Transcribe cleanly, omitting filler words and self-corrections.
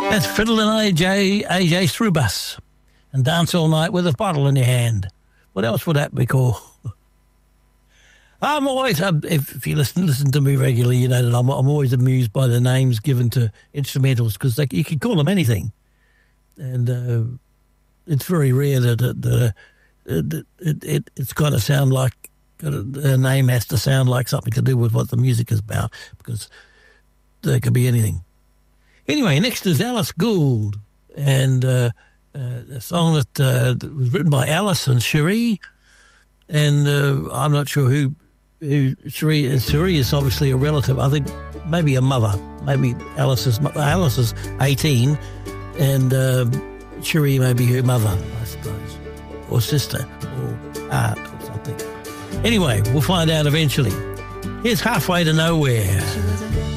That's Fiddle and AJ Strubus and Dance All Night with a Bottle in your hand. What else would that be called? I'm always, if you listen to me regularly, you know that I'm always amused by the names given to instrumentals because you can call them anything. And it's very rare that it's got to sound like, the name has to sound like something to do with what the music is about because there could be anything. Anyway, next is Alice Gould, and a song that was written by Alice and Cherie, and I'm not sure who Cherie is. Cherie is obviously a relative. I think maybe a mother. Maybe Alice is 18, and Cherie may be her mother, I suppose, or sister, or aunt, or something. Anyway, we'll find out eventually. Here's Halfway to Nowhere.